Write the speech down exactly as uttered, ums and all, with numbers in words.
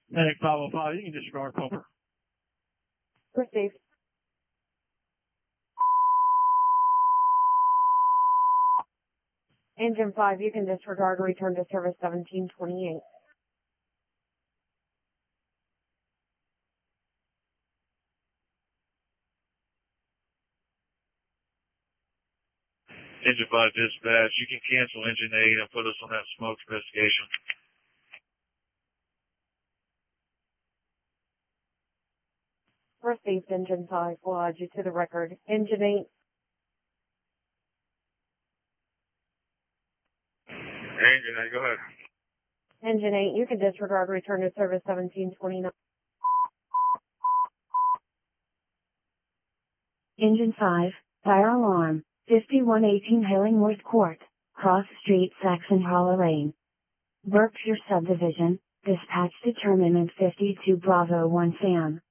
Medic five oh five, you can disregard Culper. Received. Engine five, you can disregard, return to service seventeen twenty-eight. Engine five dispatch, you can cancel engine eight and put us on that smoke investigation. Received, Engine five. We'll add you to the record. Engine eight. Engine eight, go ahead. Engine eight, you can disregard, return to service seventeen twenty-nine. Engine five, fire alarm, fifty-one eighteen Hillingworth Court, Cross Street, Saxon Hollow Lane. Berkshire Subdivision, dispatch determinant fifty-two Bravo one Sam.